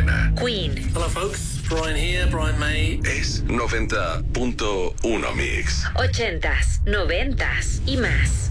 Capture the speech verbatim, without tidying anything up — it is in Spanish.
buena. Queen. Hello folks, Brian here, Brian May. Es noventa punto uno Mix. Ochentas, noventas y más.